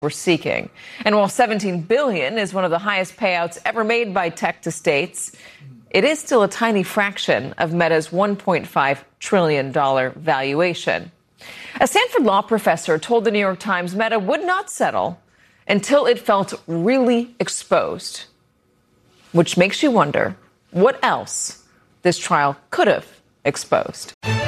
were seeking. And while $17 billion is one of the highest payouts ever made by tech to states, it is still a tiny fraction of Meta's $1.5 trillion valuation. A Stanford law professor told the New York Times Meta would not settle until it felt really exposed, which makes you wonder what else this trial could have exposed.